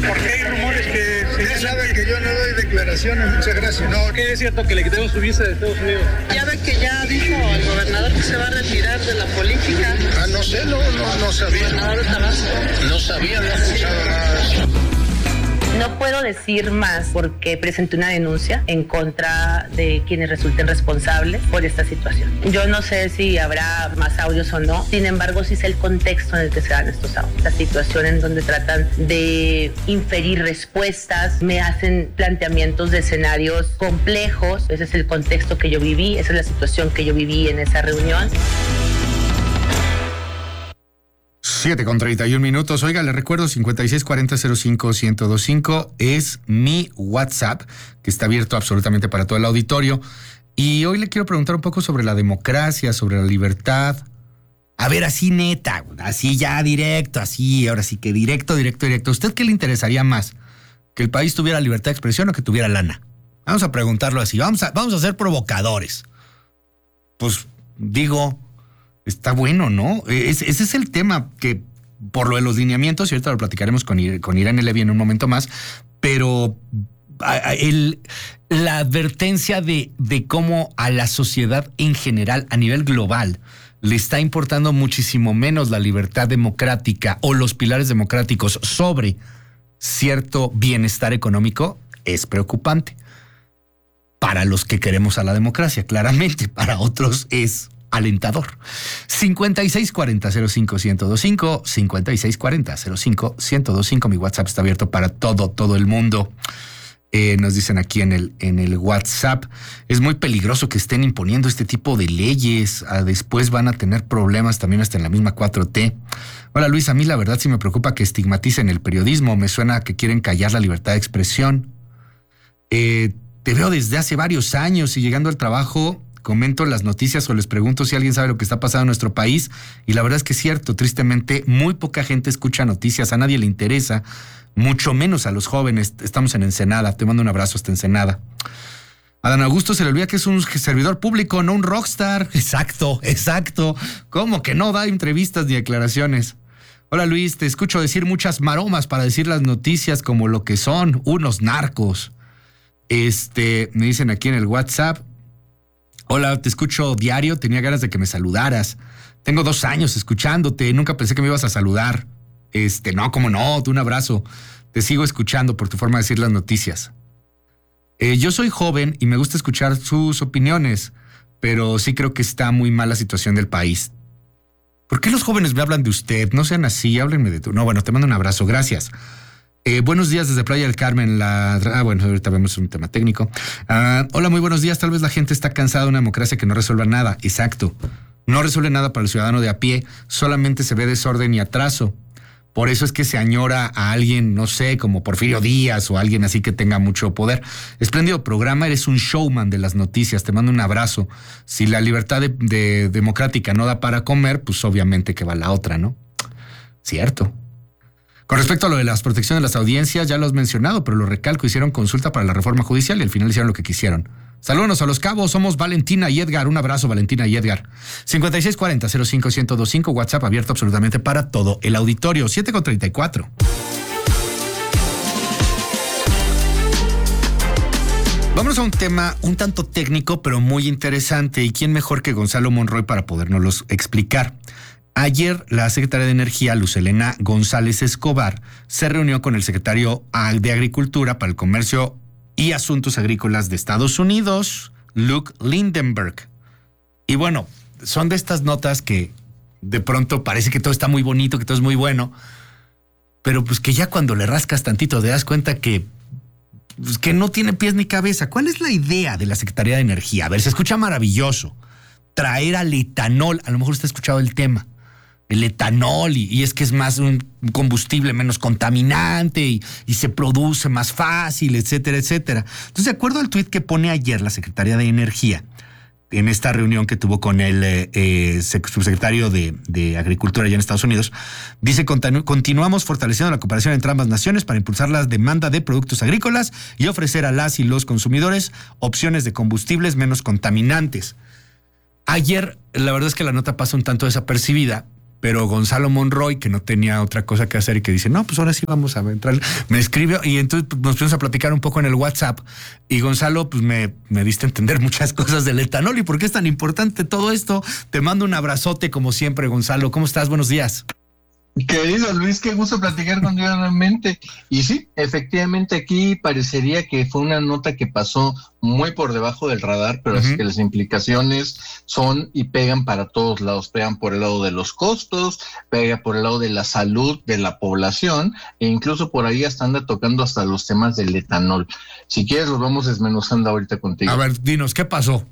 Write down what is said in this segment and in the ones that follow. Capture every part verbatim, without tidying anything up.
porque hay rumores que... Usted sabe que yo no doy declaraciones, muchas gracias. No, que es cierto que le quitemos su visa de Estados Unidos. Ya ve que ya dijo el gobernador que se va a retirar de la política. Ah, no sé, no, no, no sabía. Gobernador de Tabasco. No sabía, no he escuchado nada de eso. No puedo decir más porque presenté una denuncia en contra de quienes resulten responsables por esta situación. Yo no sé si habrá más audios o no, sin embargo sí sé el contexto en el que se dan estos audios. La situación en donde tratan de inferir respuestas, me hacen planteamientos de escenarios complejos. Ese es el contexto que yo viví, esa es la situación que yo viví en esa reunión. siete con treinta y un minutos. Oiga, le recuerdo cincuenta y seis cuarenta cero cinco ciento veinticinco es mi WhatsApp, que está abierto absolutamente para todo el auditorio. Y hoy le quiero preguntar un poco sobre la democracia, sobre la libertad. A ver, así neta, así ya directo, así, ahora sí que directo, directo, directo. ¿A usted qué le interesaría más? ¿Que el país tuviera libertad de expresión o que tuviera lana? Vamos a preguntarlo así, vamos a, vamos a ser provocadores. Pues digo... Está bueno, ¿no? Es, ese es el tema que, por lo de los lineamientos, y ahorita lo platicaremos con, con Irene Levy en un momento más, pero el, la advertencia de, de cómo a la sociedad en general, a nivel global, le está importando muchísimo menos la libertad democrática o los pilares democráticos sobre cierto bienestar económico, es preocupante. Para los que queremos a la democracia, claramente, para otros es... alentador. cincuenta y seis cuarenta cero cinco ciento veinticinco, cincuenta y seis cuarenta cero cinco ciento veinticinco. Mi WhatsApp está abierto para todo, todo el mundo. Eh, nos dicen aquí en el, en el WhatsApp, es muy peligroso que estén imponiendo este tipo de leyes. Ah, después van a tener problemas también hasta en la misma cuatro T. Hola Luis, a mí la verdad sí me preocupa que estigmaticen el periodismo. Me suena que quieren callar la libertad de expresión. Eh, te veo desde hace varios años y llegando al trabajo... comento las noticias o les pregunto si alguien sabe lo que está pasando en nuestro país y la verdad es que es cierto, tristemente muy poca gente escucha noticias, a nadie le interesa, mucho menos a los jóvenes. Estamos en Ensenada, te mando un abrazo hasta Ensenada. Adán Augusto se le olvida que es un servidor público, no un rockstar. Exacto, exacto. ¿Cómo que no da entrevistas ni declaraciones? Hola Luis, te escucho decir muchas maromas para decir las noticias como lo que son, unos narcos. Este, me dicen aquí en el WhatsApp, hola, te escucho diario, tenía ganas de que me saludaras. Tengo dos años escuchándote, nunca pensé que me ibas a saludar. Este, no, cómo no, un abrazo. Te sigo escuchando por tu forma de decir las noticias. Eh, yo soy joven y me gusta escuchar sus opiniones, pero sí creo que está muy mal la situación del país. ¿Por qué los jóvenes me hablan de usted? No sean así, háblenme de tú. No, bueno, te mando un abrazo, gracias. Eh, buenos días desde Playa del Carmen. La, ah, bueno, ahorita vemos un tema técnico. Uh, hola, muy buenos días. Tal vez la gente está cansada de una democracia que no resuelva nada. Exacto. No resuelve nada para el ciudadano de a pie. Solamente se ve desorden y atraso. Por eso es que se añora a alguien, no sé, como Porfirio Díaz o alguien así que tenga mucho poder. Espléndido programa, eres un showman de las noticias. Te mando un abrazo. Si la libertad de, de, democrática no da para comer, pues obviamente que va la otra, ¿no? Cierto. Con respecto a lo de las protecciones de las audiencias, ya lo has mencionado, pero lo recalco, hicieron consulta para la reforma judicial y al final hicieron lo que quisieron. Saludos a Los Cabos, somos Valentina y Edgar. Un abrazo, Valentina y Edgar. cincuenta y seis cuarenta cero cinco ciento veinticinco, WhatsApp abierto absolutamente para todo el auditorio. siete con treinta y cuatro. Vamos a un tema un tanto técnico, pero muy interesante. ¿Y quién mejor que Gonzalo Monroy para podérnoslos explicar? Ayer, la secretaria de Energía, Luz Helena González Escobar, se reunió con el secretario de Agricultura para el Comercio y Asuntos Agrícolas de Estados Unidos, Luke Lindenberg. Y bueno, son de estas notas que de pronto parece que todo está muy bonito, que todo es muy bueno, pero pues que ya cuando le rascas tantito te das cuenta que, pues que no tiene pies ni cabeza. ¿Cuál es la idea de la Secretaría de Energía? A ver, se escucha maravilloso. Traer al etanol, a lo mejor usted ha escuchado el tema. El etanol, y, y es que es más un combustible menos contaminante y, y se produce más fácil, etcétera, etcétera. Entonces, de acuerdo al tuit que pone ayer la Secretaría de Energía, en esta reunión que tuvo con el eh, subsecretario de, de Agricultura allá en Estados Unidos, dice, continu- continuamos fortaleciendo la cooperación entre ambas naciones para impulsar la demanda de productos agrícolas y ofrecer a las y los consumidores opciones de combustibles menos contaminantes. Ayer, la verdad es que la nota pasa un tanto desapercibida, pero Gonzalo Monroy, que no tenía otra cosa que hacer y que dice, no, pues ahora sí vamos a entrar, me escribió y entonces pues, nos pusimos a platicar un poco en el WhatsApp y Gonzalo, pues me, me diste a entender muchas cosas del etanol y por qué es tan importante todo esto. Te mando un abrazote como siempre, Gonzalo. ¿Cómo estás? Buenos días. Querido Luis, qué gusto platicar contigo nuevamente. Y sí, efectivamente aquí parecería que fue una nota que pasó muy por debajo del radar, pero uh-huh. es que las implicaciones son y pegan para todos lados. Pegan por el lado de los costos, pega por el lado de la salud de la población e incluso por ahí hasta anda tocando hasta los temas del etanol. Si quieres los vamos desmenuzando ahorita contigo. A ver, dinos, ¿qué pasó?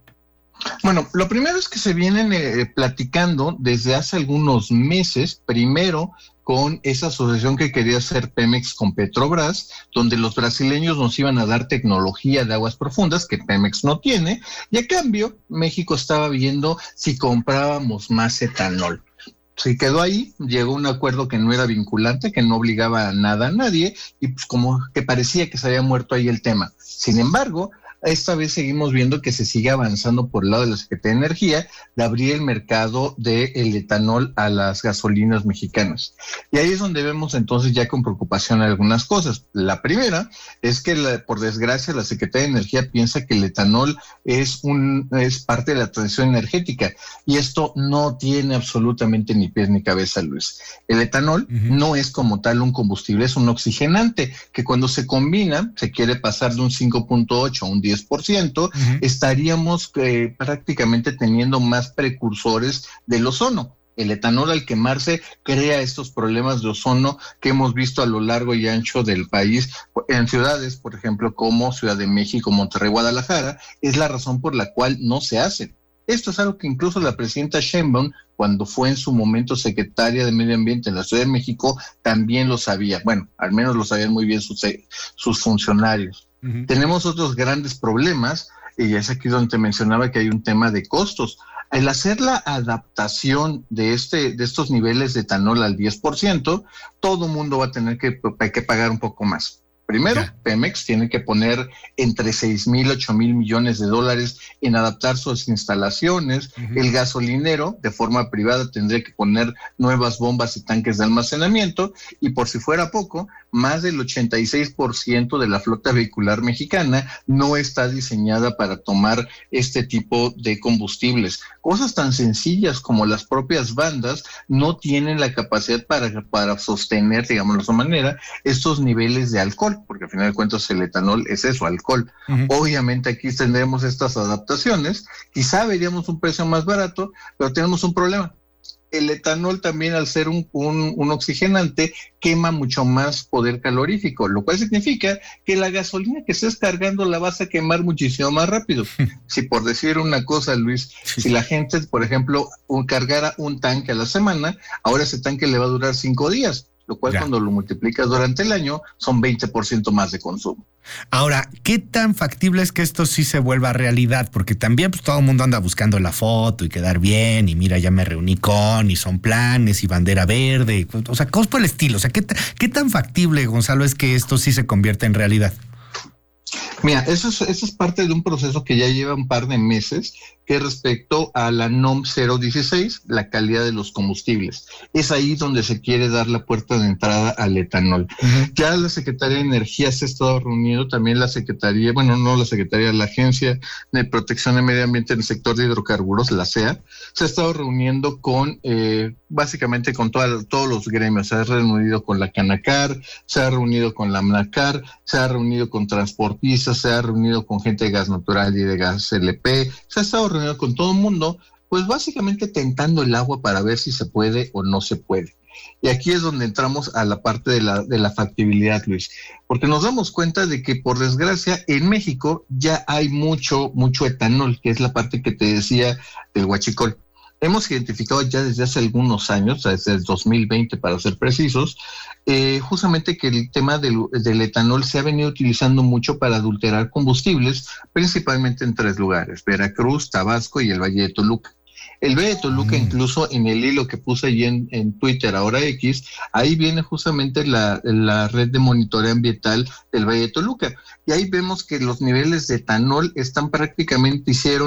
Bueno, lo primero es que se vienen eh, platicando desde hace algunos meses, primero con esa asociación que quería hacer Pemex con Petrobras, donde los brasileños nos iban a dar tecnología de aguas profundas que Pemex no tiene, y a cambio México estaba viendo si comprábamos más etanol. Se quedó ahí, llegó a un acuerdo que no era vinculante, que no obligaba a nada a nadie, y pues como que parecía que se había muerto ahí el tema. Sin embargo, esta vez seguimos viendo que se sigue avanzando por el lado de la Secretaría de Energía de abrir el mercado del etanol a las gasolinas mexicanas. Y ahí es donde vemos entonces ya con preocupación algunas cosas. La primera es que la, por desgracia la Secretaría de Energía piensa que el etanol es, un, es parte de la transición energética y esto no tiene absolutamente ni pies ni cabeza, Luis. El etanol uh-huh. no es como tal un combustible, es un oxigenante que cuando se combina se quiere pasar de un cinco punto ocho a un diez por ciento, uh-huh. estaríamos eh, prácticamente teniendo más precursores del ozono. El etanol al quemarse crea estos problemas de ozono que hemos visto a lo largo y ancho del país, en ciudades, por ejemplo, como Ciudad de México, Monterrey, Guadalajara, es la razón por la cual no se hacen. Esto es algo que incluso la presidenta Sheinbaum, cuando fue en su momento secretaria de Medio Ambiente en la Ciudad de México, también lo sabía. Bueno, al menos lo sabían muy bien sus, sus funcionarios. Uh-huh. Tenemos otros grandes problemas, y es aquí donde te mencionaba que hay un tema de costos. Al hacer la adaptación de este de estos niveles de etanol al diez por ciento, todo mundo va a tener que, que pagar un poco más. Primero, yeah. Pemex tiene que poner entre seis mil, ocho mil millones de dólares en adaptar sus instalaciones. Uh-huh. El gasolinero, de forma privada, tendría que poner nuevas bombas y tanques de almacenamiento. Y por si fuera poco, más del ochenta y seis por ciento de la flota vehicular mexicana no está diseñada para tomar este tipo de combustibles. Cosas tan sencillas como las propias bandas no tienen la capacidad para, para sostener, digamos de esa manera, estos niveles de alcohol, porque al final de cuentas el etanol es eso, alcohol. Uh-huh. Obviamente aquí tendremos estas adaptaciones, quizá veríamos un precio más barato, pero tenemos un problema. El etanol también, al ser un, un, un oxigenante, quema mucho más poder calorífico, lo cual significa que la gasolina que estés cargando la vas a quemar muchísimo más rápido. Si por decir una cosa, Luis, si la gente, por ejemplo, un, cargara un tanque a la semana, ahora ese tanque le va a durar cinco días. Lo cual ya. Cuando lo multiplicas durante el año son veinte por ciento más de consumo. Ahora, ¿qué tan factible es que esto sí se vuelva realidad? Porque también pues, todo el mundo anda buscando la foto y quedar bien y mira, ya me reuní con y son planes y bandera verde, o sea, cosas por el estilo. O sea, ¿qué, qué tan factible, Gonzalo, es que esto sí se convierta en realidad? Mira, eso es, eso es parte de un proceso que ya lleva un par de meses, que respecto a la NOM cero dieciséis, la calidad de los combustibles. Es ahí donde se quiere dar la puerta de entrada al etanol. Uh-huh. Ya la Secretaría de Energía se ha estado reuniendo, también la Secretaría, bueno, no la Secretaría, la Agencia de Protección del Medio Ambiente en el sector de hidrocarburos, la C E A, se ha estado reuniendo con, eh, básicamente con toda, todos los gremios. Se ha reunido con la Canacar, se ha reunido con la AMNACAR, se ha reunido con transportistas, se ha reunido con gente de gas natural y de gas L P, se ha estado reunido con todo el mundo, pues básicamente tentando el agua para ver si se puede o no se puede. Y aquí es donde entramos a la parte de la, de la factibilidad, Luis, porque nos damos cuenta de que, por desgracia, en México ya hay mucho, mucho etanol, que es la parte que te decía del huachicol. Hemos identificado ya desde hace algunos años, desde el dos mil veinte para ser precisos, eh, justamente que el tema del, del etanol se ha venido utilizando mucho para adulterar combustibles, principalmente en tres lugares: Veracruz, Tabasco y el Valle de Toluca. El Valle de Toluca, mm. incluso en el hilo que puse allí en, en Twitter, ahora X, ahí viene justamente la, la red de monitoreo ambiental del Valle de Toluca. Y ahí vemos que los niveles de etanol están prácticamente, hicieron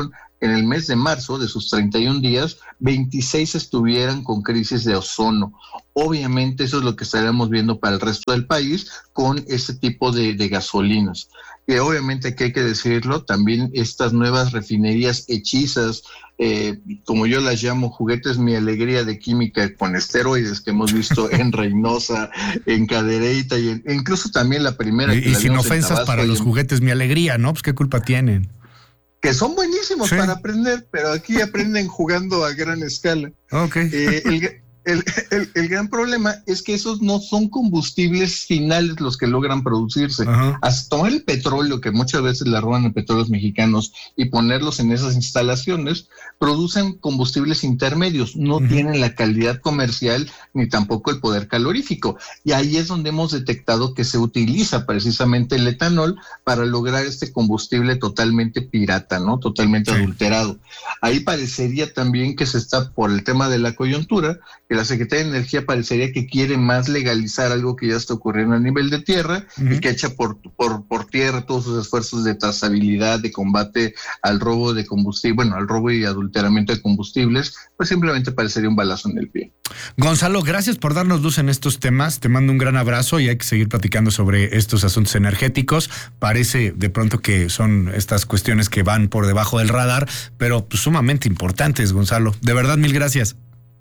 en el mes de marzo, de sus treinta y un días, veintiséis estuvieran con crisis de ozono. Obviamente eso es lo que estaremos viendo para el resto del país con este tipo de, de gasolinas. Y obviamente que hay que decirlo, también estas nuevas refinerías hechizas, eh, como yo las llamo, juguetes mi alegría de química con esteroides que hemos visto en Reynosa, en Cadereyta y en, incluso también la primera. Y, que y la sin vimos en ofensas Tabasco, para los en, juguetes mi alegría, ¿no? Pues qué culpa tienen. que son buenísimos sí. para aprender, pero aquí aprenden jugando a gran escala. Okay. Eh, el, el, el, el gran problema es que esos no son combustibles finales los que logran producirse. Uh-huh. Hasta tomar el petróleo, que muchas veces le roban a petróleos mexicanos, y ponerlos en esas instalaciones, producen combustibles intermedios, no uh-huh. tienen la calidad comercial ni tampoco el poder calorífico. Y ahí es donde hemos detectado que se utiliza precisamente el etanol para lograr este combustible totalmente pirata, ¿no? Totalmente sí. adulterado. Ahí parecería también que se está, por el tema de la coyuntura, que la Secretaría de Energía parecería que quiere más legalizar algo que ya está ocurriendo a nivel de tierra uh-huh. y que echa por, por, por tierra todos sus esfuerzos de trazabilidad, de combate al robo de combustible, bueno, al robo y adulteramiento de combustibles, pues simplemente parecería un balazo en el pie. Gonzalo, gracias por darnos luz en estos temas. Te mando un gran abrazo y hay que seguir platicando sobre estos asuntos energéticos. Parece de pronto que son estas cuestiones que van por debajo del radar, pero pues, sumamente importantes, Gonzalo. De verdad, mil gracias.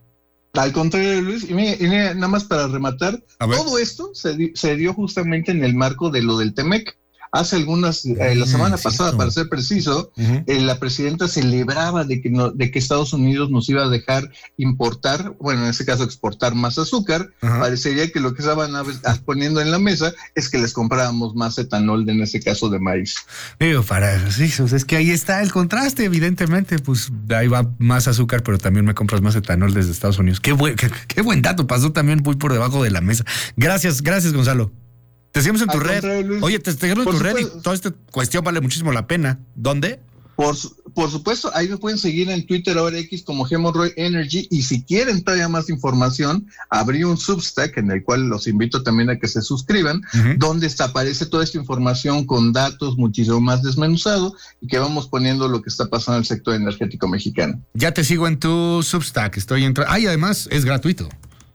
Al contrario, Luis, y mire, y mire, nada más para rematar, todo esto se, di, se dio justamente en el marco de lo del Temec. Hace algunas, eh, la semana mm, pasada, para ser preciso, uh-huh. eh, la presidenta celebraba de que, no, de que Estados Unidos nos iba a dejar importar, bueno, en este caso exportar más azúcar. Uh-huh. Parecería que lo que estaban poniendo en la mesa es que les comprábamos más etanol, de, en este caso de maíz. Digo, para sí, es que ahí está el contraste, evidentemente, pues ahí va más azúcar, pero también me compras más etanol desde Estados Unidos. Qué buen, qué, qué buen dato, pasó también muy por debajo de la mesa. Gracias, gracias, Gonzalo. Te seguimos en tu red. Oye, te seguimos en tu red y toda esta cuestión vale muchísimo la pena. ¿Dónde? Por, por supuesto, ahí me pueden seguir en Twitter, ahora X, como Hemorrhoid Energy, y si quieren todavía más información, abrí un Substack en el cual los invito también a que se suscriban, uh-huh. donde está, aparece toda esta información con datos muchísimo más desmenuzado y que vamos poniendo lo que está pasando en el sector energético mexicano. Ya te sigo en tu Substack, estoy entrando. Ah, y además es gratuito.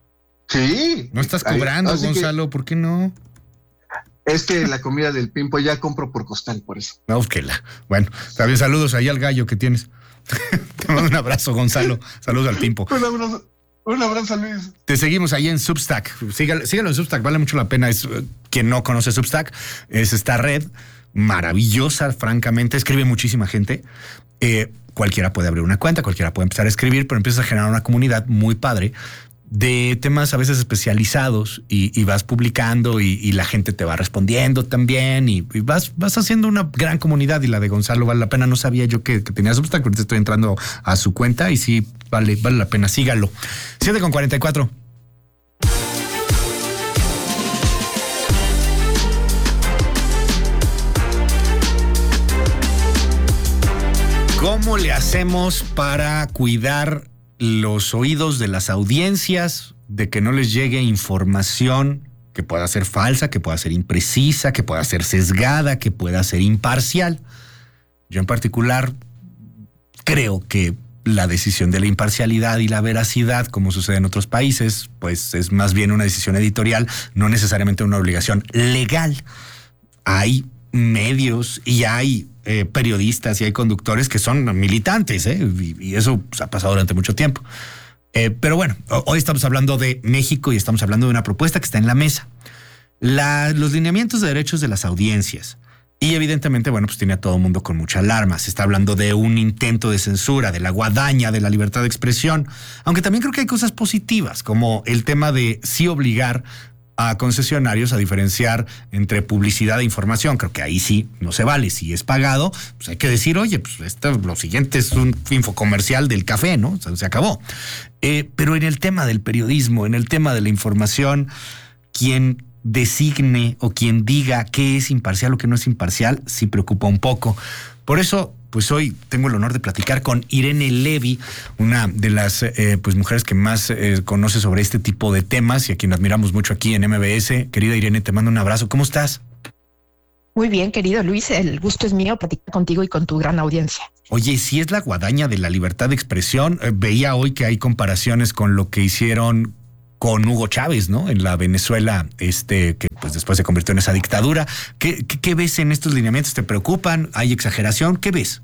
Sí. No estás cobrando, ahí, Gonzalo, que... ¿por qué no? Es que la comida del Pimpo ya compro por costal, por eso. No, que la. Bueno, también saludos ahí al gallo que tienes. Te mando un abrazo, Gonzalo. Saludos al Pimpo. Un abrazo, un abrazo, Luis. Te seguimos ahí en Substack. Sígalo, sígalo en Substack, vale mucho la pena. Es, quien no conoce Substack, es esta red maravillosa, francamente. Escribe muchísima gente. Eh, cualquiera puede abrir una cuenta, cualquiera puede empezar a escribir, pero empiezas a generar una comunidad muy padre de temas a veces especializados y, y vas publicando y, y la gente te va respondiendo también y, y vas, vas haciendo una gran comunidad, y la de Gonzalo vale la pena. No sabía yo que, que tenía Substack, ahorita estoy entrando a su cuenta y sí, vale, vale la pena, sígalo. siete con cuarenta y cuatro. ¿Cómo le hacemos para cuidar los oídos de las audiencias, de que no les llegue información que pueda ser falsa, que pueda ser imprecisa, que pueda ser sesgada, que pueda ser imparcial? Yo en particular creo que la decisión de la imparcialidad y la veracidad, como sucede en otros países, pues es más bien una decisión editorial, no necesariamente una obligación legal. Hay medios y hay eh, periodistas y hay conductores que son militantes, ¿eh? y, y eso pues, ha pasado durante mucho tiempo. Eh, pero bueno, hoy estamos hablando de México y estamos hablando de una propuesta que está en la mesa. La, los lineamientos de derechos de las audiencias. Y evidentemente, bueno, pues tiene a todo el mundo con mucha alarma. Se está hablando de un intento de censura, de la guadaña, de la libertad de expresión. Aunque también creo que hay cosas positivas, como el tema de sí obligar a concesionarios a diferenciar entre publicidad e información. Creo que ahí sí no se vale. Si es pagado, pues hay que decir, oye, pues esto, lo siguiente es un infocomercial del café, ¿no? O sea, se acabó. Eh, pero en el tema del periodismo, en el tema de la información, quien designe o quien diga qué es imparcial o qué no es imparcial, sí preocupa un poco. Por eso, pues hoy tengo el honor de platicar con Irene Levy, una de las eh, pues mujeres que más eh, conoce sobre este tipo de temas y a quien admiramos mucho aquí en M B S. Querida Irene, te mando un abrazo. ¿Cómo estás? Muy bien, querido Luis, el gusto es mío platicar contigo y con tu gran audiencia. Oye, si es la guadaña de la libertad de expresión, eh, veía hoy que hay comparaciones con lo que hicieron con Hugo Chávez, ¿no? En la Venezuela, este, que pues después se convirtió en esa dictadura. ¿Qué, qué, qué ves en estos lineamientos? ¿Te preocupan? ¿Hay exageración? ¿Qué ves?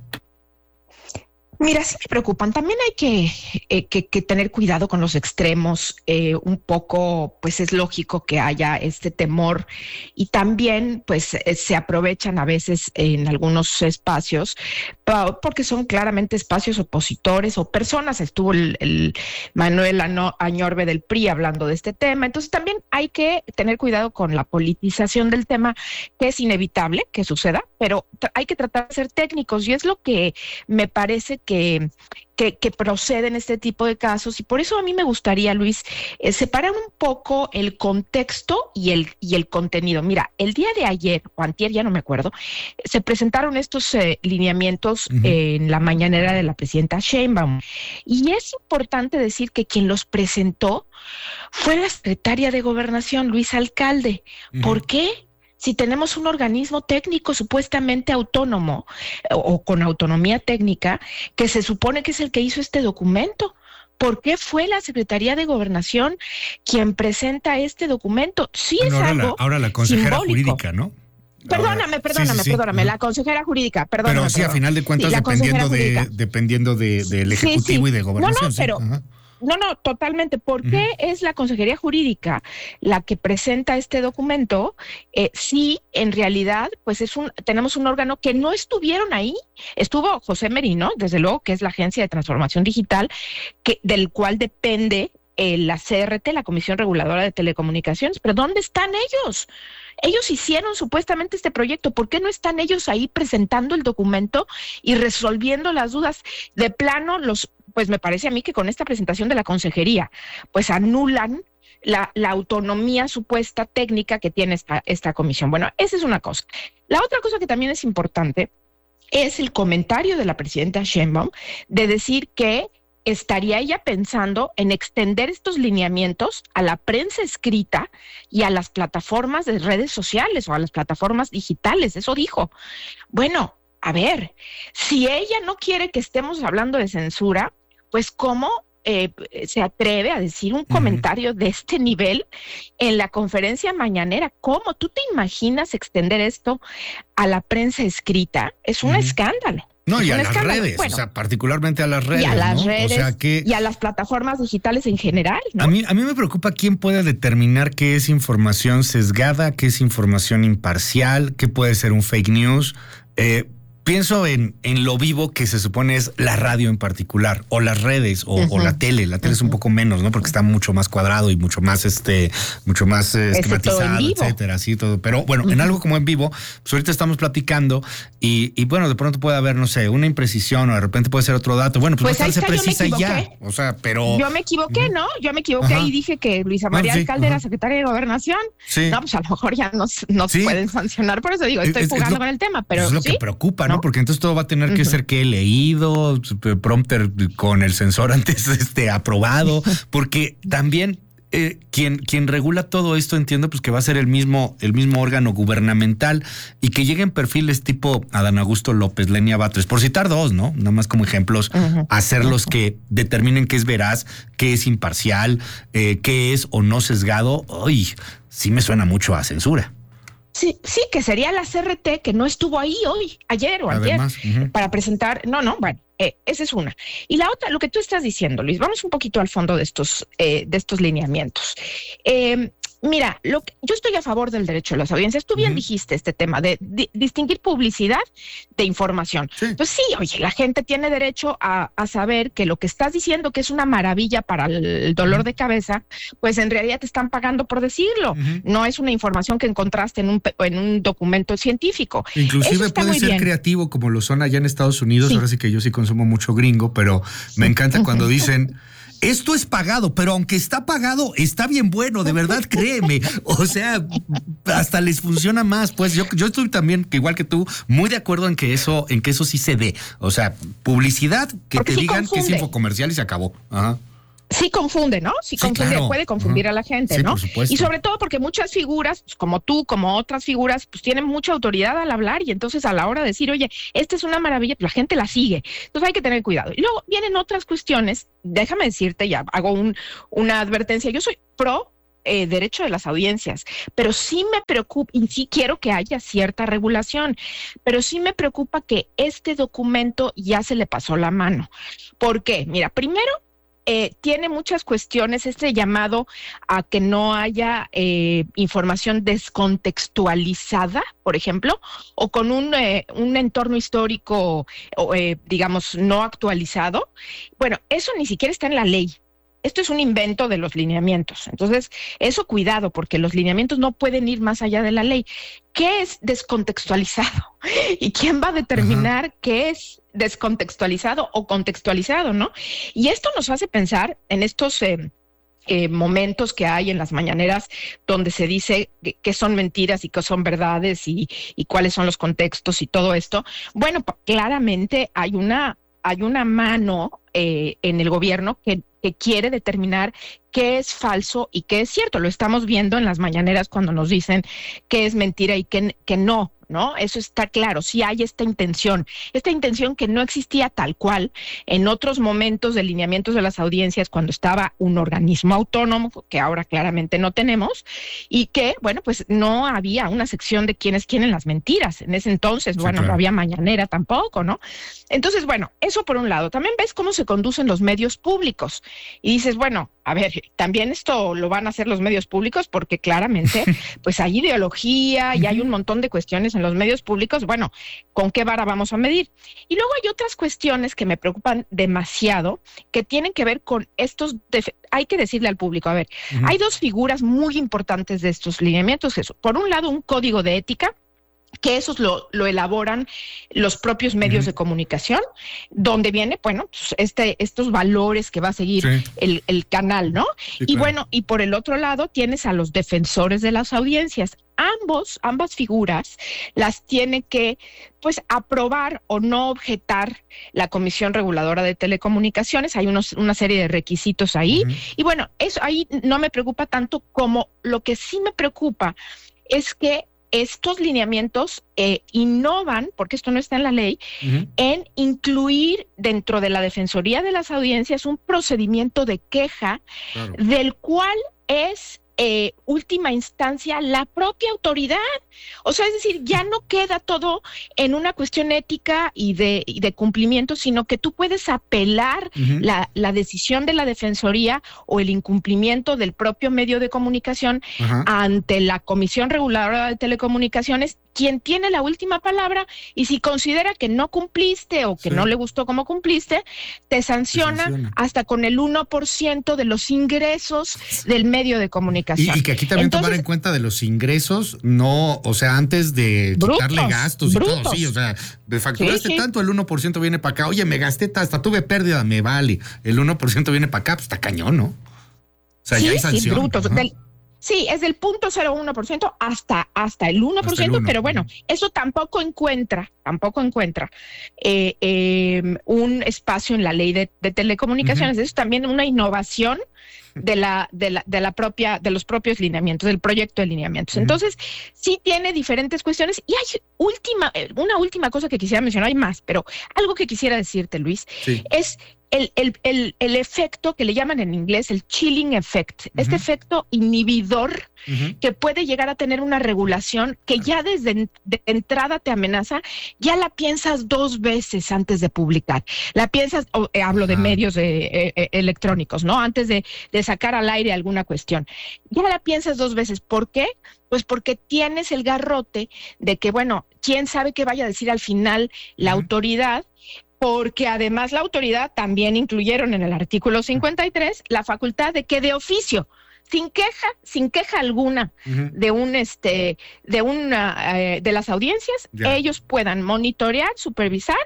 Mira, sí me preocupan. También hay que, eh, que, que tener cuidado con los extremos. Eh, un poco, pues es lógico que haya este temor y también, pues eh, se aprovechan a veces en algunos espacios pa, porque son claramente espacios opositores o personas. Estuvo el, el Manuel Añorbe del P R I hablando de este tema. Entonces también hay que tener cuidado con la politización del tema, que es inevitable que suceda, pero hay que tratar de ser técnicos y es lo que me parece que, que, que procede en este tipo de casos y por eso a mí me gustaría, Luis, eh, separar un poco el contexto y el, y el contenido. Mira, el día de ayer o antier, ya no me acuerdo, se presentaron estos eh, lineamientos uh-huh. eh, en la mañanera de la presidenta Sheinbaum y es importante decir que quien los presentó fue la secretaria de Gobernación, Luis Alcalde. Uh-huh. ¿Por qué? Si tenemos un organismo técnico supuestamente autónomo o, o con autonomía técnica, que se supone que es el que hizo este documento. ¿Por qué fue la Secretaría de Gobernación quien presenta este documento? Sí, bueno, es ahora algo la, ahora la consejera simbólico. Jurídica, ¿no? Perdóname, perdóname, sí, sí, sí. perdóname, uh-huh. la consejera jurídica, perdóname. Pero sí, perdóname. a final de cuentas, sí, dependiendo, de, dependiendo de, del Ejecutivo sí, sí. y de Gobernación. No, no, sí. pero... Uh-huh. No, no, totalmente. ¿Por qué uh-huh. es la Consejería Jurídica la que presenta este documento? Eh, sí, en realidad, pues es un, tenemos un órgano que no estuvieron ahí. Estuvo José Merino, desde luego, que es la Agencia de Transformación Digital, que, del cual depende eh, la C R T, la Comisión Reguladora de Telecomunicaciones. Pero ¿dónde están ellos? Ellos hicieron supuestamente este proyecto. ¿Por qué no están ellos ahí presentando el documento y resolviendo las dudas? De plano, los, pues me parece a mí que con esta presentación de la consejería, pues anulan la, la autonomía supuesta técnica que tiene esta, esta comisión. Bueno, esa es una cosa. La otra cosa que también es importante es el comentario de la presidenta Sheinbaum de decir que estaría ella pensando en extender estos lineamientos a la prensa escrita y a las plataformas de redes sociales o a las plataformas digitales. Eso dijo. Bueno, a ver, si ella no quiere que estemos hablando de censura, pues ¿cómo eh, se atreve a decir un comentario uh-huh. de este nivel en la conferencia mañanera? ¿Cómo? ¿Tú te imaginas extender esto a la prensa escrita? Es un uh-huh. escándalo. No, es y a las escándalo. redes, bueno, o sea, particularmente a las redes. Y a las ¿no? redes, o sea que, y a las plataformas digitales en general, ¿no? A mí, a mí me preocupa quién puede determinar qué es información sesgada, qué es información imparcial, qué puede ser un fake news. Eh, Pienso en, en lo vivo que se supone es la radio en particular, o las redes, o, uh-huh. o la tele. La tele uh-huh. es un poco menos, ¿no? Porque está mucho más cuadrado y mucho más, este, mucho más eh, esquematizado, etcétera, así todo. Pero bueno, uh-huh. en algo como en vivo, pues ahorita estamos platicando y, y bueno, de pronto puede haber, no sé, una imprecisión o de repente puede ser otro dato. Bueno, pues, pues no se precisa y ya. O sea, pero... Yo me equivoqué, ¿no? Yo me equivoqué uh-huh. y dije que Luisa María no, sí, Alcalde uh-huh. era secretaria de Gobernación. Sí. No, pues a lo mejor ya nos, nos sí. pueden sancionar. Por eso digo, estoy es, jugando es lo, con el tema, pero es lo ¿sí? que preocupa, ¿no? ¿no? Porque entonces todo va a tener que uh-huh. ser que he leído, prompter con el sensor antes este, aprobado, porque también eh, quien, quien regula todo esto, entiendo pues que va a ser el mismo, el mismo órgano gubernamental y que lleguen perfiles tipo Adán Augusto López, Lenia Batres, por citar dos, ¿no? Nada más como ejemplos, uh-huh. hacerlos uh-huh. que determinen qué es veraz, qué es imparcial, eh, qué es o no sesgado. Uy, sí me suena mucho a censura. Sí, sí, que sería la C R T que no estuvo ahí hoy, ayer o Además, ayer, uh-huh. para presentar. No, no, bueno, eh, esa es una. Y la otra, lo que tú estás diciendo, Luis, vamos un poquito al fondo de estos, eh, de estos lineamientos. Eh, Mira, lo que, yo estoy a favor del derecho de las audiencias. Tú bien uh-huh. dijiste este tema de di, distinguir publicidad de información. Sí. Pues sí, oye, la gente tiene derecho a, a saber que lo que estás diciendo que es una maravilla para el dolor uh-huh. de cabeza, pues en realidad te están pagando por decirlo. Uh-huh. No es una información que encontraste en un, en un documento científico. Inclusive puede ser bien creativo como lo son allá en Estados Unidos. Sí. Ahora sí que yo sí consumo mucho gringo, pero sí. me encanta cuando dicen... Esto es pagado, pero aunque está pagado, está bien bueno, de verdad, créeme. O sea, hasta les funciona más. Pues yo, yo estoy también, igual que tú, muy de acuerdo en que eso, en que eso sí se dé. O sea, publicidad, que Porque te digan confunde. Que es infocomercial y se acabó. Ajá. Sí confunde, ¿no? Sí, Sí, confunde, claro. puede confundir Ajá. a la gente, Sí, ¿no? por supuesto. Y sobre todo porque muchas figuras, pues, como tú, como otras figuras, pues tienen mucha autoridad al hablar y entonces a la hora de decir, oye, esta es una maravilla, pues la gente la sigue. Entonces hay que tener cuidado. Y luego vienen otras cuestiones, déjame decirte, ya hago un, una advertencia, yo soy pro Eh, derecho de las audiencias, pero sí me preocupa, y sí quiero que haya cierta regulación, pero sí me preocupa que este documento ya se le pasó la mano. ¿Por qué? Mira, primero, eh, tiene muchas cuestiones, este llamado a que no haya eh, información descontextualizada, por ejemplo, o con un, eh, un entorno histórico, o, eh, digamos, no actualizado. Bueno, eso ni siquiera está en la ley. Esto es un invento de los lineamientos. Entonces, eso cuidado, porque los lineamientos no pueden ir más allá de la ley. ¿Qué es descontextualizado? ¿Y quién va a determinar Ajá. qué es descontextualizado o contextualizado, no? Y esto nos hace pensar en estos eh, eh, momentos que hay en las mañaneras donde se dice que, que son mentiras y que son verdades y, y cuáles son los contextos y todo esto. Bueno, claramente hay una, hay una mano eh, en el gobierno que que quiere determinar qué es falso y qué es cierto. Lo estamos viendo en las mañaneras cuando nos dicen qué es mentira y qué, qué no, ¿no? Eso está claro, sí hay esta intención, esta intención que no existía tal cual en otros momentos de lineamientos de las audiencias cuando estaba un organismo autónomo, que ahora claramente no tenemos, y que, bueno, pues no había una sección de quién es quién en las mentiras. En ese entonces, sí, bueno, claro. no había mañanera tampoco, ¿no? Entonces, bueno, eso por un lado. También ves cómo se conducen los medios públicos. Y dices, bueno, a ver, también esto lo van a hacer los medios públicos porque claramente pues hay ideología y hay un montón de cuestiones en los medios públicos. Bueno, ¿con qué vara vamos a medir? Y luego hay otras cuestiones que me preocupan demasiado que tienen que ver con estos, def- hay que decirle al público, a ver, uh-huh. hay dos figuras muy importantes de estos lineamientos, Jesús. Por un lado, un código de ética, que esos lo, lo elaboran los propios medios uh-huh. de comunicación, donde viene, bueno, pues este, estos valores que va a seguir sí. el, el canal, ¿no? Sí, y claro. bueno, y por el otro lado tienes a los defensores de las audiencias. Ambos, ambas figuras las tiene que, pues, aprobar o no objetar la Comisión Reguladora de Telecomunicaciones. Hay unos, una serie de requisitos ahí. Uh-huh. Y bueno, eso ahí no me preocupa tanto como lo que sí me preocupa es que estos lineamientos eh, innovan, porque esto no está en la ley, uh-huh. en incluir dentro de la Defensoría de las Audiencias un procedimiento de queja claro. del cual es eh, última instancia la propia autoridad. O sea, es decir, ya no queda todo en una cuestión ética y de, y de cumplimiento, sino que tú puedes apelar uh-huh. la, la decisión de la Defensoría o el incumplimiento del propio medio de comunicación uh-huh. ante la Comisión Reguladora de Telecomunicaciones, quien tiene la última palabra, y si considera que no cumpliste o que sí. no le gustó cómo cumpliste, te sanciona, te sanciona hasta con el uno por ciento de los ingresos del medio de comunicación. Y, y que aquí también Entonces, tomar en cuenta de los ingresos, no, o sea, antes de brutos, quitarle gastos y brutos. todo, sí, o sea, me facturaste sí, sí. tanto, el uno por ciento viene para acá, oye, me gasté, hasta tuve pérdida, me vale, el uno por ciento viene para acá, pues está cañón, ¿no? O sea, sí, ya hay sanción. Sí, brutos, del, Sí, es del cero punto cero uno por ciento hasta, hasta el uno por ciento, hasta el uno. Pero bueno, eso tampoco encuentra, tampoco encuentra eh, eh, un espacio en la ley de, de telecomunicaciones. Uh-huh. Eso es también una innovación de la, de la, de la propia, de los propios lineamientos, del proyecto de lineamientos. Uh-huh. Entonces, sí tiene diferentes cuestiones. Y hay última, una última cosa que quisiera mencionar, hay más, pero algo que quisiera decirte, Luis, sí. es El, el, el, el efecto que le llaman en inglés el chilling effect, uh-huh. este efecto inhibidor uh-huh. que puede llegar a tener una regulación que ya desde de entrada te amenaza, ya la piensas dos veces antes de publicar. La piensas, oh, eh, hablo de uh-huh. medios eh, eh, electrónicos, ¿no? Antes de, de sacar al aire alguna cuestión. Ya la piensas dos veces. ¿Por qué? Pues porque tienes el garrote de que, bueno, quién sabe qué vaya a decir al final la uh-huh. autoridad, porque además la autoridad también incluyeron en el artículo cincuenta y tres la facultad de que de oficio, sin queja, sin queja alguna uh-huh. de un este, de una eh, de las audiencias, yeah. ellos puedan monitorear, supervisar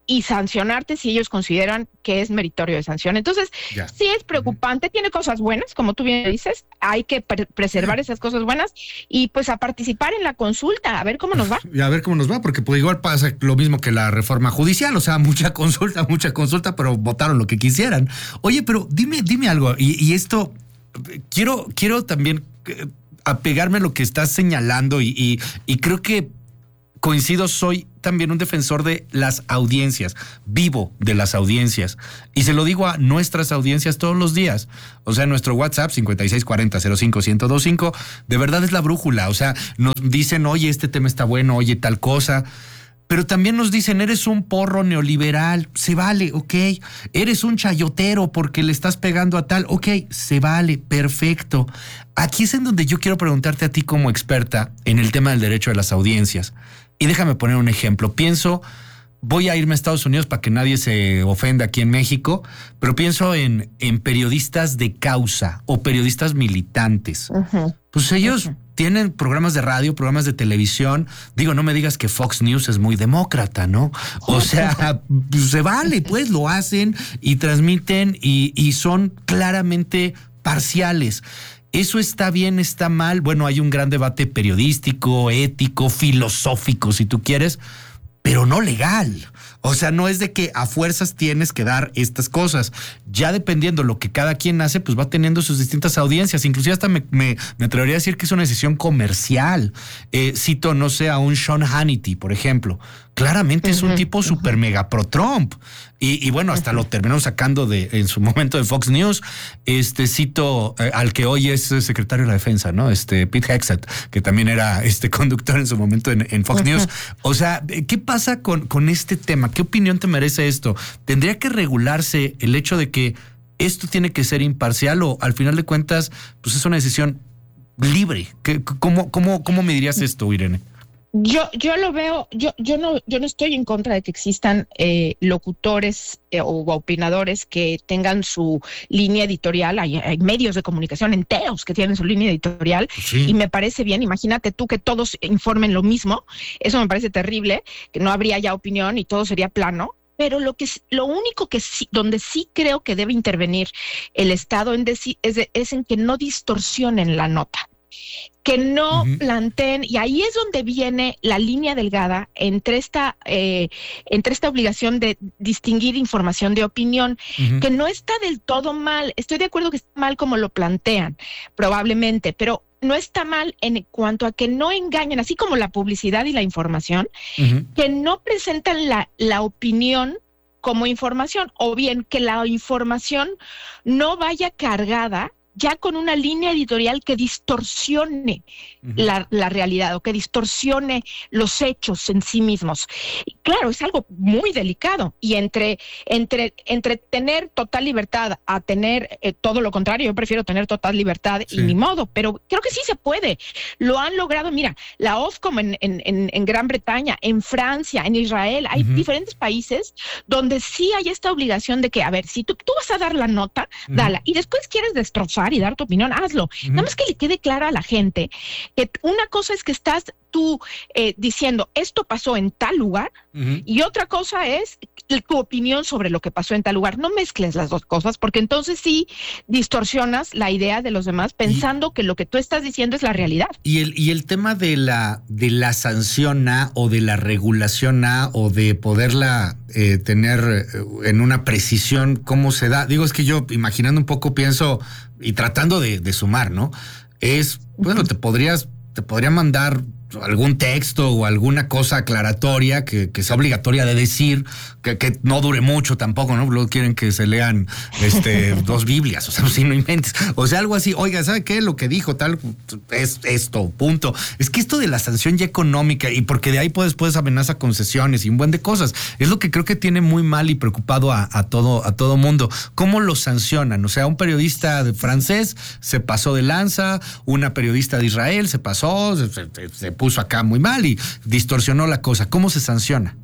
y sancionarte si ellos consideran que es meritorio de sanción. Entonces, ya. sí es preocupante, uh-huh. tiene cosas buenas, como tú bien dices, hay que pre- preservar esas cosas buenas y pues a participar en la consulta, a ver cómo nos va. Y a ver cómo nos va, porque pues igual pasa lo mismo que la reforma judicial, o sea, mucha consulta, mucha consulta, pero votaron lo que quisieran. Oye, pero dime, dime algo, y, y esto, quiero, quiero también apegarme a lo que estás señalando y, y, y creo que coincido, soy también un defensor de las audiencias, vivo de las audiencias. Y se lo digo a nuestras audiencias todos los días. O sea, nuestro WhatsApp, cincuenta y seis cuarenta cero cinco ciento veinticinco, de verdad es la brújula. O sea, nos dicen, oye, este tema está bueno, oye, tal cosa. Pero también nos dicen, eres un porro neoliberal, se vale, ok. Eres un chayotero porque le estás pegando a tal, ok, se vale, perfecto. Aquí es en donde yo quiero preguntarte a ti como experta en el tema del derecho de las audiencias. Y déjame poner un ejemplo. Pienso, voy a irme a Estados Unidos para que nadie se ofenda aquí en México, pero pienso en, en periodistas de causa o periodistas militantes. Uh-huh. Pues ellos uh-huh. tienen programas de radio, programas de televisión. Digo, no me digas que Fox News es muy demócrata, ¿no? O sea, pues se vale, pues lo hacen y transmiten y, y son claramente parciales. ¿Eso está bien, está mal? Bueno, hay un gran debate periodístico, ético, filosófico, si tú quieres, pero no legal. O sea, no es de que a fuerzas tienes que dar estas cosas. Ya dependiendo lo que cada quien hace, pues va teniendo sus distintas audiencias. Inclusive hasta me, me, me atrevería a decir que es una decisión comercial. Eh, cito, no sé, a un Sean Hannity, por ejemplo. Claramente uh-huh, es un tipo uh-huh. super mega pro Trump. Y, y bueno, hasta uh-huh. lo terminaron sacando de en su momento de Fox News. Este cito eh, al que hoy es secretario de la defensa, ¿no? Este Pete Hegseth, que también era este conductor en su momento en, en Fox uh-huh. News. O sea, ¿qué pasa con, con este tema? ¿Qué opinión te merece esto? ¿Tendría que regularse el hecho de que esto tiene que ser imparcial o al final de cuentas, pues es una decisión libre? ¿Cómo, cómo, cómo me dirías esto, Irene? Yo, yo lo veo, yo, yo no, yo no estoy en contra de que existan eh, locutores eh, o opinadores que tengan su línea editorial. Hay, hay medios de comunicación enteros que tienen su línea editorial sí. y me parece bien. Imagínate tú que todos informen lo mismo. Eso me parece terrible, que no habría ya opinión y todo sería plano. Pero lo que lo único que sí, donde sí creo que debe intervenir el Estado en deci- es, de, es en que no distorsionen la nota. Que no uh-huh. planteen, y ahí es donde viene la línea delgada entre esta, eh, entre esta obligación de distinguir información de opinión, uh-huh. que no está del todo mal. Estoy de acuerdo que está mal como lo plantean, probablemente, pero no está mal en cuanto a que no engañen, así como la publicidad y la información, uh-huh. que no presentan la, la opinión como información, o bien que la información no vaya cargada ya con una línea editorial que distorsione uh-huh. la, la realidad o que distorsione los hechos en sí mismos. Y claro, es algo muy delicado y entre, entre, entre tener total libertad a tener eh, todo lo contrario, yo prefiero tener total libertad sí. y ni modo, pero creo que sí se puede. Lo han logrado, mira, la Ofcom en, en, en, en Gran Bretaña, en Francia, en Israel, hay uh-huh. diferentes países donde sí hay esta obligación de que, a ver, si tú, tú vas a dar la nota, uh-huh. dala, y después quieres destrozar y dar tu opinión, hazlo. Uh-huh. Nada más que le quede clara a la gente que una cosa es que estás tú eh, diciendo esto pasó en tal lugar uh-huh. y otra cosa es tu opinión sobre lo que pasó en tal lugar. No mezcles las dos cosas porque entonces sí distorsionas la idea de los demás pensando y, que lo que tú estás diciendo es la realidad. Y el, y el tema de la, de la sanción A o de la regulación A o de poderla eh, tener en una precisión, ¿cómo se da? Digo, es que yo imaginando un poco pienso y tratando de, de sumar, ¿no? Es, bueno, te podrías, te podría mandar algún texto o alguna cosa aclaratoria que, que sea obligatoria de decir, que, que no dure mucho tampoco, ¿no? Luego quieren que se lean este, dos Biblias, o sea, si no inventes. O sea, algo así, oiga, ¿sabe qué? Lo que dijo tal es esto, punto. Es que esto de la sanción ya económica, y porque de ahí puedes, puedes amenaza concesiones y un buen de cosas, es lo que creo que tiene muy mal y preocupado a, a todo, a todo mundo. ¿Cómo lo sancionan? O sea, un periodista de francés se pasó de lanza, una periodista de Israel se pasó, se, se, se puso acá muy mal y distorsionó la cosa. ¿Cómo se sanciona?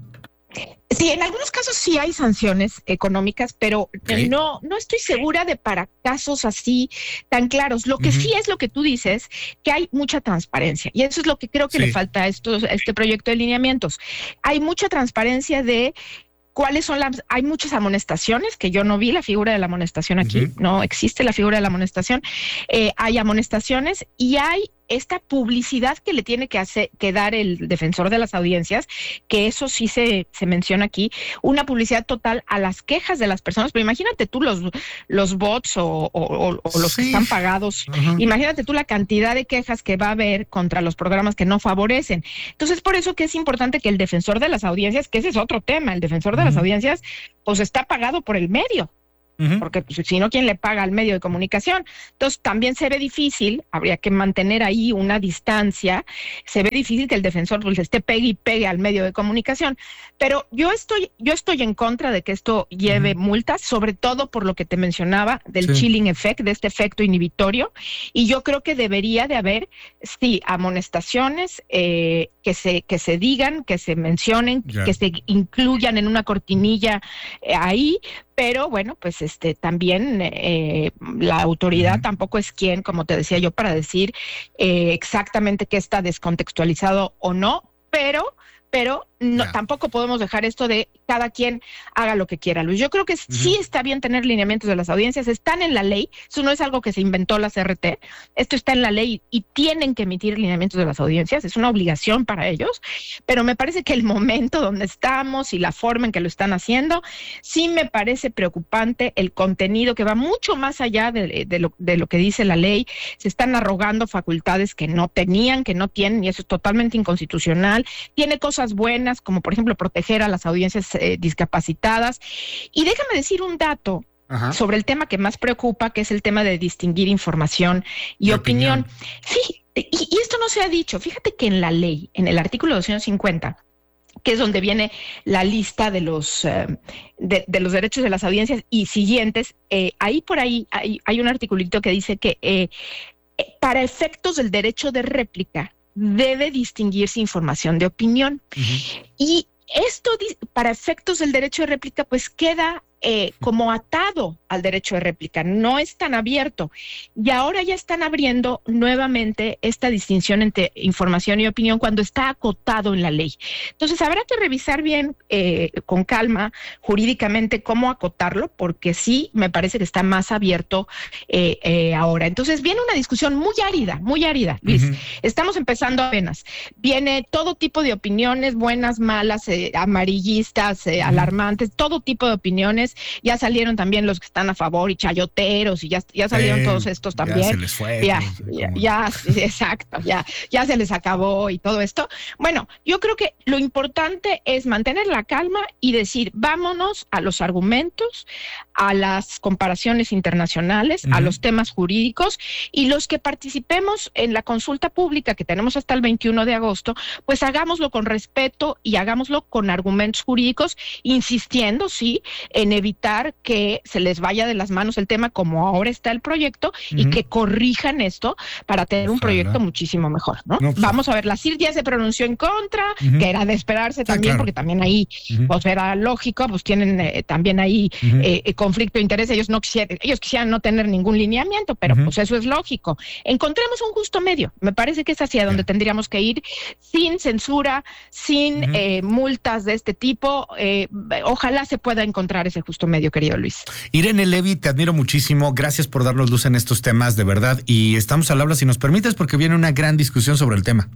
Sí, en algunos casos sí hay sanciones económicas, pero okay. no, no estoy segura de para casos así tan claros. Lo que uh-huh. sí es lo que tú dices, que hay mucha transparencia y eso es lo que creo que sí. le falta a, estos, a este proyecto de lineamientos. Hay mucha transparencia de ¿Cuáles son las? Hay muchas amonestaciones, que yo no vi la figura de la amonestación aquí, uh-huh. no existe la figura de la amonestación. Eh, hay amonestaciones y hay esta publicidad que le tiene que hacer, que dar el defensor de las audiencias, que eso sí se, se menciona aquí, una publicidad total a las quejas de las personas. Pero imagínate tú los, los bots o, o, o, o los sí. que están pagados, uh-huh. imagínate tú la cantidad de quejas que va a haber contra los programas que no favorecen. Entonces, por eso que es importante que el defensor de las audiencias, que ese es otro tema, el defensor de uh-huh. las audiencias, pues está pagado por el medio. Porque pues, si no, ¿quién le paga al medio de comunicación? Entonces también se ve difícil, habría que mantener ahí una distancia, se ve difícil que el defensor pues, esté pegue y pegue al medio de comunicación, pero yo estoy, yo estoy en contra de que esto lleve uh-huh. multas, sobre todo por lo que te mencionaba del sí. chilling effect, de este efecto inhibitorio, y yo creo que debería de haber, sí, amonestaciones, eh, que se, que se digan, que se mencionen, yeah. que se incluyan en una cortinilla eh, ahí, pero bueno, pues este también eh, la autoridad uh-huh. tampoco es quien, como te decía yo, para decir eh, exactamente qué está descontextualizado o no, pero pero no, yeah. tampoco podemos dejar esto de cada quien haga lo que quiera, Luis. Yo creo que uh-huh. sí está bien tener lineamientos de las audiencias, están en la ley, eso no es algo que se inventó la C R T, esto está en la ley y tienen que emitir lineamientos de las audiencias, es una obligación para ellos, pero me parece que el momento donde estamos y la forma en que lo están haciendo, sí me parece preocupante el contenido que va mucho más allá de, de, lo, de lo que dice la ley, se están arrogando facultades que no tenían, que no tienen, y eso es totalmente inconstitucional, tiene cosas buenas, como por ejemplo proteger a las audiencias eh, discapacitadas. Y déjame decir un dato Ajá. sobre el tema que más preocupa, que es el tema de distinguir información y opinión. opinión. Sí, y, y esto no se ha dicho. Fíjate que en la ley, en el artículo doscientos cincuenta, que es donde viene la lista de los eh, de, de los derechos de las audiencias y siguientes, eh, ahí por ahí hay, hay un articulito que dice que eh, para efectos del derecho de réplica debe distinguirse información de opinión. Uh-huh. Y esto, para efectos del derecho de réplica, pues queda eh, como atado al derecho de réplica, no es tan abierto. Y ahora ya están abriendo nuevamente esta distinción entre información y opinión cuando está acotado en la ley. Entonces habrá que revisar bien, eh, con calma, jurídicamente, cómo acotarlo, porque sí me parece que está más abierto eh, eh, ahora. Entonces viene una discusión muy árida, muy árida, Luis. Uh-huh. Estamos empezando apenas. Viene todo tipo de opiniones, buenas, malas, eh, amarillistas, eh, uh-huh. alarmantes, todo tipo de opiniones. Ya salieron también los que están a favor y chayoteros y ya, ya salieron eh, todos estos también. Ya se les fue. Ya, ya, ya, exacto, ya, ya se les acabó y todo esto. Bueno, yo creo que lo importante es mantener la calma y decir, vámonos a los argumentos, a las comparaciones internacionales, uh-huh. a los temas jurídicos, y los que participemos en la consulta pública que tenemos hasta el veintiuno de agosto, pues hagámoslo con respeto y hagámoslo con argumentos jurídicos, insistiendo, sí, en evitar que se les vaya de las manos el tema como ahora está el proyecto uh-huh. y que corrijan esto para tener un proyecto muchísimo mejor, ¿no? no pues, Vamos a ver, la C I R ya se pronunció en contra, uh-huh. que era de esperarse también, sí, claro. porque también ahí, uh-huh. pues era lógico, pues tienen eh, también ahí uh-huh. eh, conflicto de interés, ellos no quisieran, ellos quisieran no tener ningún lineamiento, pero uh-huh. pues eso es lógico. Encontremos un justo medio, me parece que es hacia donde yeah. tendríamos que ir, sin censura, sin uh-huh. eh, multas de este tipo, eh, ojalá se pueda encontrar ese justo medio, querido Luis. Irene Levy, te admiro muchísimo, gracias por darnos luz en estos temas, de verdad, y estamos al habla si nos permites, porque viene una gran discusión sobre el tema.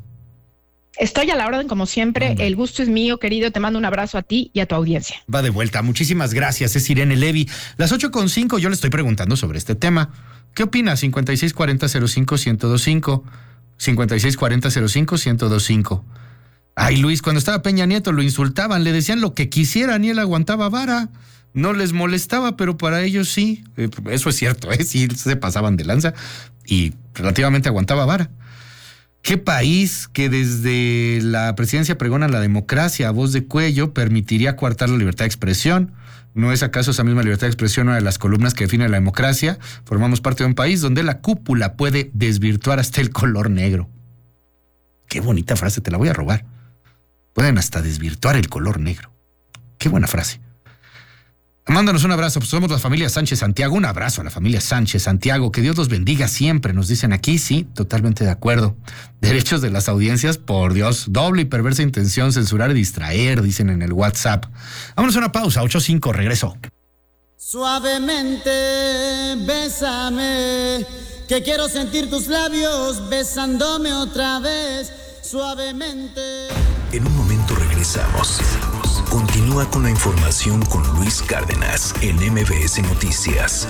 Estoy a la orden, como siempre. Hombre. El gusto es mío, querido. Te mando un abrazo a ti y a tu audiencia. Va de vuelta. Muchísimas gracias. Es Irene Levy. Las ocho con cinco, yo le estoy preguntando sobre este tema. ¿Qué opina? cincuenta y seis cuarenta cero cinco ciento veinticinco. cincuenta y seis cuarenta cero cinco ciento veinticinco. Ay, Luis, cuando estaba Peña Nieto lo insultaban, le decían lo que quisieran y él aguantaba vara. No les molestaba, pero para ellos sí. Eso es cierto, ¿eh? Sí se pasaban de lanza y relativamente aguantaba vara. ¿Qué país que desde la presidencia pregona la democracia a voz de cuello permitiría coartar la libertad de expresión? ¿No es acaso esa misma libertad de expresión una de las columnas que define la democracia? Formamos parte de un país donde la cúpula puede desvirtuar hasta el color negro. Qué bonita frase, te la voy a robar. Pueden hasta desvirtuar el color negro. Qué buena frase. Mándanos un abrazo, pues somos la familia Sánchez Santiago. Un abrazo a la familia Sánchez Santiago. Que Dios los bendiga siempre, nos dicen aquí. Sí, totalmente de acuerdo. Derechos de las audiencias, por Dios. Doble y perversa intención, censurar y distraer, dicen en el WhatsApp. Vámonos a una pausa, ocho cinco, regreso. Suavemente, bésame, que quiero sentir tus labios besándome otra vez. Suavemente. En un momento regresamos. Continúa con la información con Luis Cárdenas en M B S Noticias.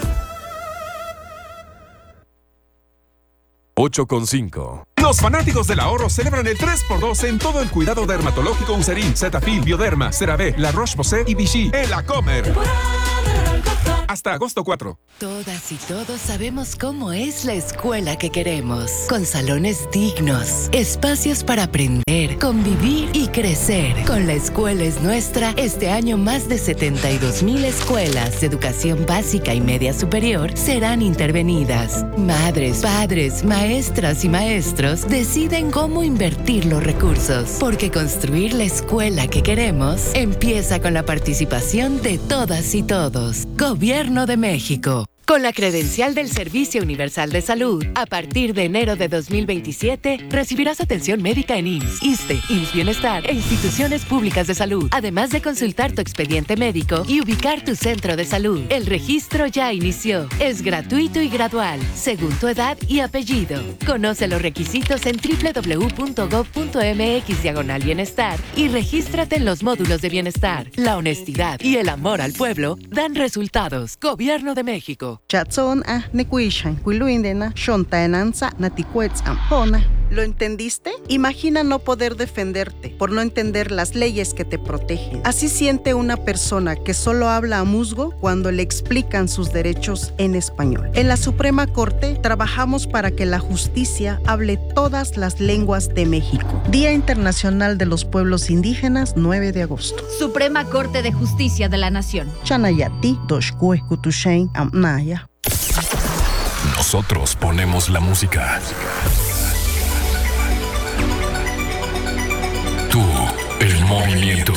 ocho con cinco. Los fanáticos del ahorro celebran el tres por dos en todo el cuidado dermatológico Eucerin, Cetaphil, Bioderma, CeraVe, La Roche-Posay y Vichy en La Comer. Hasta agosto cuatro. Todas y todos sabemos cómo es la escuela que queremos. Con salones dignos, espacios para aprender, convivir y crecer. Con La Escuela es Nuestra, este año más de setenta y dos mil escuelas de educación básica y media superior serán intervenidas. Madres, padres, maestras y maestros deciden cómo invertir los recursos. Porque construir la escuela que queremos empieza con la participación de todas y todos. Gobierno de México. Con la credencial del Servicio Universal de Salud, a partir de enero de dos mil veintisiete, recibirás atención médica en I M S S, ISSSTE, I M S S Bienestar e instituciones públicas de salud, además de consultar tu expediente médico y ubicar tu centro de salud. El registro ya inició. Es gratuito y gradual, según tu edad y apellido. Conoce los requisitos en doble u doble u doble u punto gob punto eme equis diagonal bienestar y regístrate en los módulos de bienestar. La honestidad y el amor al pueblo dan resultados. Gobierno de México. Chatson a nekuishan, kuiluindena, shontaenanza, naticuetzam, hona. ¿Lo entendiste? Imagina no poder defenderte por no entender las leyes que te protegen. Así siente una persona que solo habla a musgo cuando le explican sus derechos en español. En la Suprema Corte trabajamos para que la justicia hable todas las lenguas de México. Día Internacional de los Pueblos Indígenas, nueve de agosto. Suprema Corte de Justicia de la Nación. Chanayati, Doshkue, Kutushain, Amnaya. Nosotros ponemos la música. Tú, el movimiento.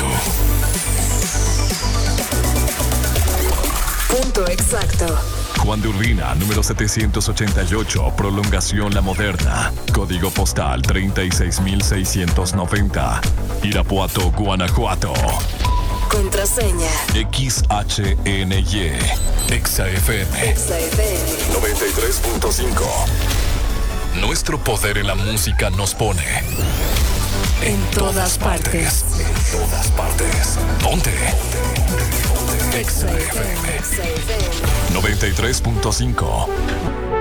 Punto exacto. Juan de Urbina, número setecientos ochenta y ocho, prolongación La Moderna. Código postal treinta y seis mil seiscientos noventa. Irapuato, Guanajuato. Contraseña. X H N Y. Exa F M. Exa F M. noventa y tres punto cinco. Nuestro poder en la música nos pone en, en todas partes. partes. En todas partes. Ponte. Exa F M. noventa y tres punto cinco.